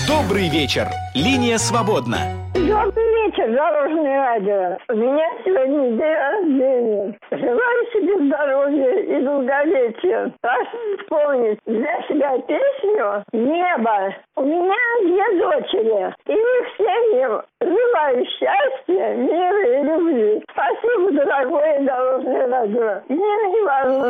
Добрый вечер. Линия свободна. Добрый вечер, Дорожное радио. У меня сегодня день рождения. Желаю себе здоровья и долголетия. Прошу вспомнить для себя песню «Небо». У меня 2 дочери. И их семьям желаю счастья, мира и любви. Спасибо, дорогое Дорожное радио. Нина Ивановна.